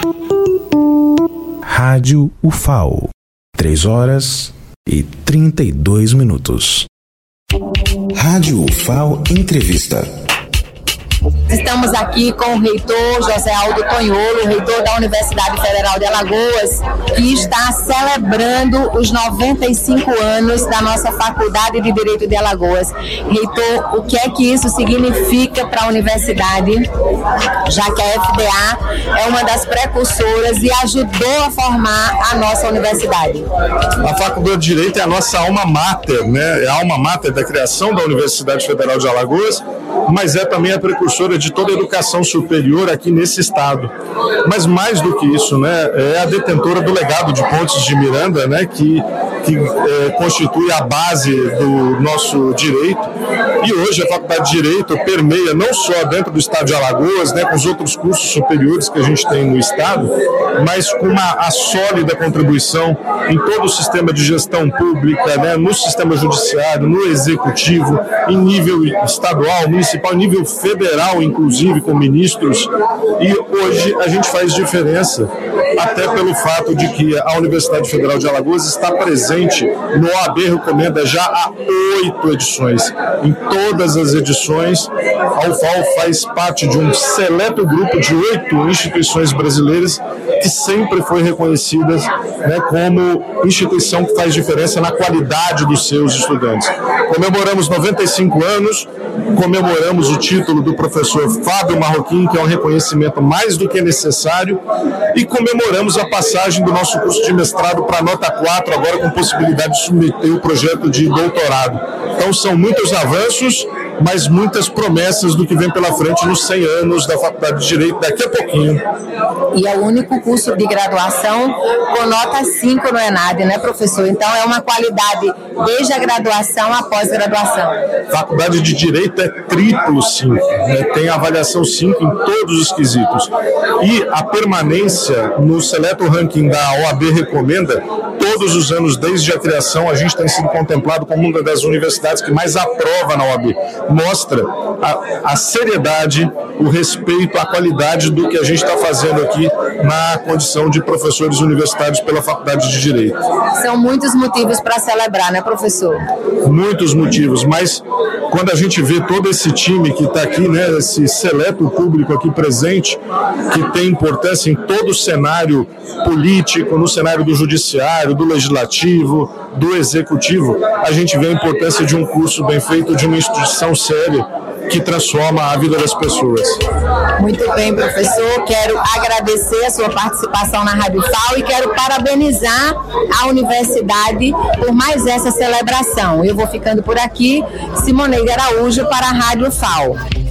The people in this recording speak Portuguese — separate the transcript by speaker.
Speaker 1: Rádio UFAO, 3h32. Rádio UFAO Entrevista.
Speaker 2: Estamos aqui com o reitor José Aldo Tonholo, reitor da Universidade Federal de Alagoas, que está celebrando os 95 anos da nossa Faculdade de Direito de Alagoas. Reitor, o que é que isso significa para a universidade, já que a FDA é uma das precursoras e ajudou a formar a nossa universidade?
Speaker 3: A Faculdade de Direito é a nossa alma mater, né? É a alma mater da criação da Universidade Federal de Alagoas, mas é também a precursora de toda a educação superior aqui nesse estado. Mas mais do que isso, né, é a detentora do legado de Pontes de Miranda, né, que constitui a base do nosso direito. E hoje a Faculdade de Direito permeia não só dentro do estado de Alagoas, né, com os outros cursos superiores que a gente tem no estado, mas com a sólida contribuição em todo o sistema de gestão pública, né, no sistema judiciário, no executivo, em nível estadual, municipal, em nível federal, inclusive com ministros. E hoje a gente faz diferença, até pelo fato de que a Universidade Federal de Alagoas está presente no OAB Recomenda já há 8 edições. Em todas as edições, a UFAO faz parte de um seleto grupo de 8 instituições brasileiras que sempre foi reconhecida, né, como instituição que faz diferença na qualidade dos seus estudantes. Comemoramos 95 anos, comemoramos o título do professor Fábio Marroquim, que é um reconhecimento mais do que necessário, e comemoramos a passagem do nosso curso de mestrado para a nota 4, agora com possibilidade de submeter o projeto de doutorado. Então são muitos avanços, mas muitas promessas do que vem pela frente nos 100 anos da Faculdade de Direito daqui a pouquinho.
Speaker 2: E é o único curso de graduação com nota 5 no ENAD, né, professor? Então é uma qualidade desde a graduação à pós-graduação.
Speaker 3: Faculdade de Direito é triplo 5, né? Tem avaliação 5 em todos os quesitos. E a permanência no seleto ranking da OAB Recomenda, todos os anos desde a criação, a gente tem sido contemplado como uma das universidades que mais aprova na OAB. Mostra a seriedade, o respeito, a qualidade do que a gente está fazendo aqui na condição de professores universitários pela Faculdade de Direito.
Speaker 2: São muitos motivos para celebrar, né, professor?
Speaker 3: Muitos motivos, mas quando a gente vê todo esse time que está aqui, né, esse seleto público aqui presente, que tem importância em todo o cenário político, no cenário do judiciário, do legislativo, do executivo, a gente vê a importância de um curso bem feito, de uma instituição séria que transforma a vida das pessoas.
Speaker 2: Muito bem, professor. Quero agradecer a sua participação na Rádio UFAO e quero parabenizar a universidade por mais essa celebração. Eu vou ficando por aqui. Simoneide Araújo para a Rádio UFAO.